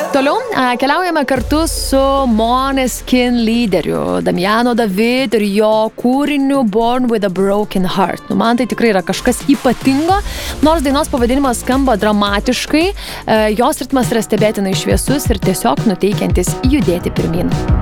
Toliau keliaujame kartu su Måneskin lyderiu Damiano David ir jo kūriniu Born with a Broken Heart. Man tai tikrai yra kažkas ypatingo, nors dainos pavadinimas skamba dramatiškai, jos ritmas yra stebėtinai šviesus ir tiesiog nuteikiantis judėti pirmin.